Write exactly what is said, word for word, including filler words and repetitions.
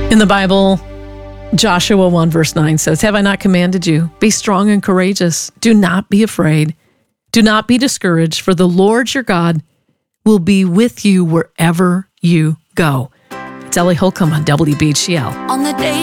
In the Bible, Joshua one verse nine says, "Have I not commanded you? Be strong and courageous. Do not be afraid. Do not be discouraged, for the Lord your God will be with you wherever you go." It's Ellie Holcomb on W B G L. On the day